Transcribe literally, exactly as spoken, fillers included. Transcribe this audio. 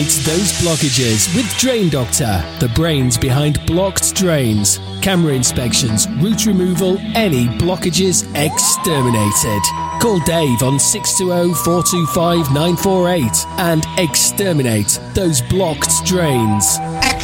It's those blockages with Drain Doctor, the brains behind blocked drains. Camera inspections, root removal, any blockages exterminated. Call Dave on six two zero, four two five, nine four eight and exterminate those blocked drains.